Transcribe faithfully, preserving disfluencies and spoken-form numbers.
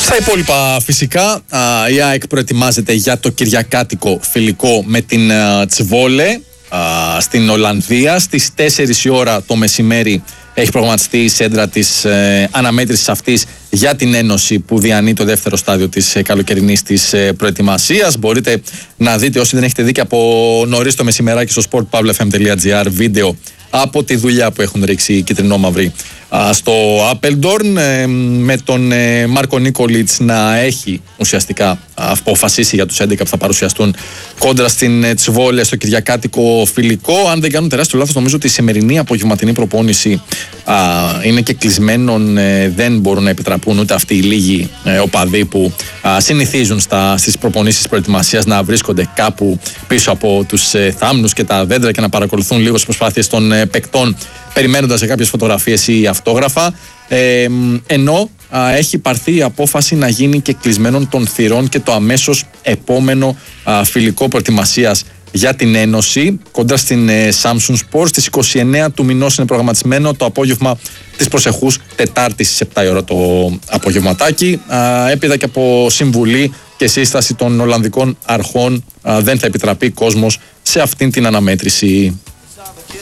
Στα υπόλοιπα φυσικά, η ΑΕΚ προετοιμάζεται για το κυριακάτικο φιλικό με την Τσβόλε στην Ολλανδία. Στις τέσσερις η ώρα το μεσημέρι έχει προγραμματιστεί η σέντρα της ε, αναμέτρησης αυτής για την Ένωση που διανύει το δεύτερο στάδιο της ε, καλοκαιρινής της ε, προετοιμασίας. Μπορείτε να δείτε, όσοι δεν έχετε δει, και από νωρίς το μεσημεράκι στο σπορτ παύλα εφ εμ τελεία τζι άρ βίντεο από τη δουλειά που έχουν ρίξει οι κυτρινόμαυροι στο Apeldoorn, ε, με τον ε, Μάρκο Νίκολιτς να έχει ουσιαστικά αποφασίσει για τους έντεκα που θα παρουσιαστούν κόντρα στην ε, Τσβόλε στο κυριακάτικο φιλικό. Αν δεν κάνω τεράστιο λάθος, νομίζω ότι η σημερινή απογευματινή προπόνηση α, είναι και κλεισμένων, ε, δεν μπορούν να επιτραπούν ούτε αυτοί οι λίγοι ε, οπαδοί που α, συνηθίζουν στα, στις προπονήσεις προετοιμασίας να βρίσκονται κάπου πίσω από τους ε, θάμνους και τα δέντρα και να παρακολουθούν λίγο τις προσπάθειες των ε, παικτών, περιμένοντας σε κάποιες φωτογραφίες ή αυτόγραφα, ε, ενώ α, έχει πάρθει η απόφαση να γίνει και κλεισμένων των θυρών και το αμέσως επόμενο α, φιλικό προετοιμασίας για την Ένωση κοντά στην ε, Samsung Sports. Στις είκοσι εννέα του μηνός είναι προγραμματισμένο το απόγευμα της προσεχούς Τετάρτης στις επτά η ώρα το απογευματάκι. Α, έπειτα και από συμβουλή και σύσταση των Ολλανδικών αρχών α, δεν θα επιτραπεί κόσμος σε αυτήν την αναμέτρηση.